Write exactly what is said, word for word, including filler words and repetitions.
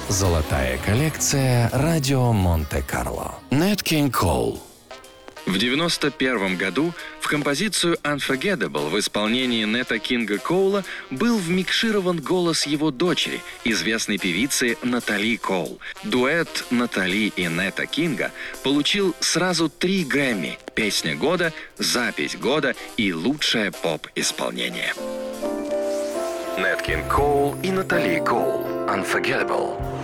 Золотая коллекция «Радио Монте-Карло». Нэт Кинг Коул. В девяносто первом году в композицию «Unforgettable» в исполнении Нэта Кинга Коула был вмикширован голос его дочери, известной певицы Натали Коул. Дуэт Натали и Нэта Кинга получил сразу три Грэмми: «Песня года», «Запись года» и «Лучшее поп-исполнение». Нэт Кинг Коул и Натали Коул. «Unforgettable».